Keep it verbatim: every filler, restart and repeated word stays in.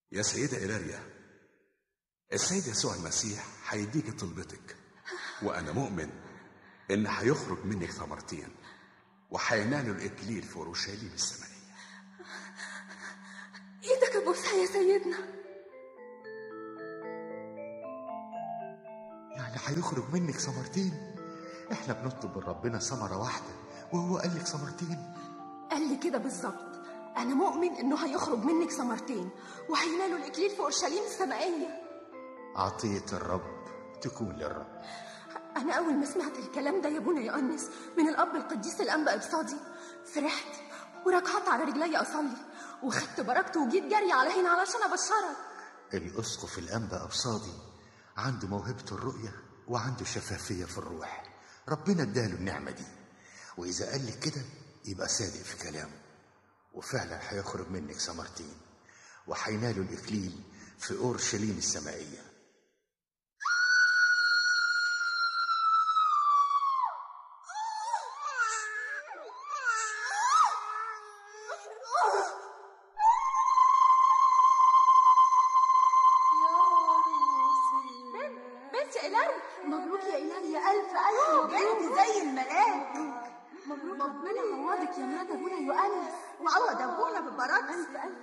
يا سيدة إيلاريا، السيد يسوع المسيح هيديكي طلبتك، وأنا مؤمن إن هيخرج منك ثمرتين وهينالوا الإكليل في أورشليم السمائية. إيدك أبوسها يا سيدنا. يعني هيخرج منك ثمرتين؟ إحنا بنطلب من ربنا ثمرة واحدة وهو قال لك ثمرتين. قال لي كده بالظبط. أنا مؤمن إنه هيخرج منك ثمرتين وهينالوا الإكليل في أورشليم السمائية. عطية الرب تكون للرب. أنا أول ما سمعت الكلام ده يا ابونا يؤنس من الأب القديس الأنبا إبصادي فرحت وركعت على رجلي أصلي وخدت بركته وجيت جري على هنا علشان أبشرك. الأسقف الأنبا إبصادي عنده موهبة الرؤية وعنده شفافية في الروح، ربنا اداله النعمة دي، وإذا قال لك كده يبقى صادق في كلامه، وفعلا هيخرج منك ثمرتين وهينالوا الإكليل في أورشليم السمائية. بنت إيلاريا، مبروك يا إيلاريا، ألف ألف بنت زي الملاك. مبروك، ربنا يعوضك يا مرات أبونا يؤنس وعوض أبونا ببركة. ألف ألف